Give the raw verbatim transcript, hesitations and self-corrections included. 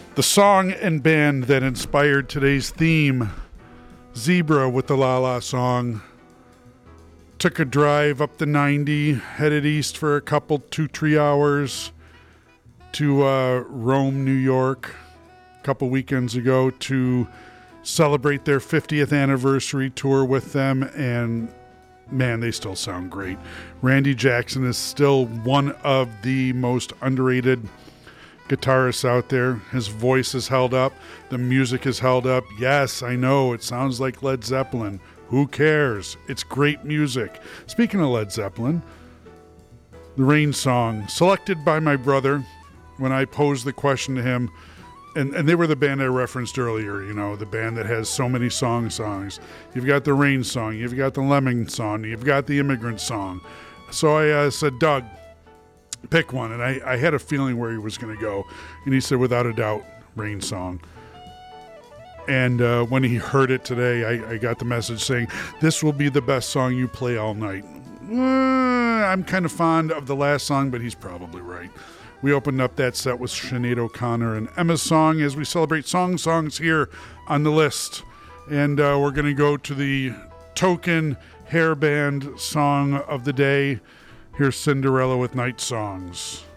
The song and band that inspired today's theme, Zebra with the La La song, took a drive up the ninety, headed east for a couple, two, three hours to uh, Rome, New York, a couple weekends ago to celebrate their fiftieth anniversary tour with them, and man, they still sound great. Randy Jackson is still one of the most underrated guitarists out there. His voice is held up. The music is held up. Yes, I know, it sounds like Led Zeppelin. Who cares? It's great music. Speaking of Led Zeppelin, the Rain Song, selected by my brother when I posed the question to him, and, and they were the band I referenced earlier, you know, the band that has so many song songs. You've got the Rain Song, you've got the Lemming Song, you've got the Immigrant Song. So I uh, said, Doug, pick one. And I, I had a feeling where he was going to go. And he said, without a doubt, Rain Song. And uh, when he heard it today, I, I got the message saying, this will be the best song you play all night. Uh, I'm kind of fond of the last song, but he's probably right. We opened up that set with Sinead O'Connor and Emma's song as we celebrate song songs here on the list. And uh, we're going to go to the token hair band song of the day. Here's Cinderella with Night Songs.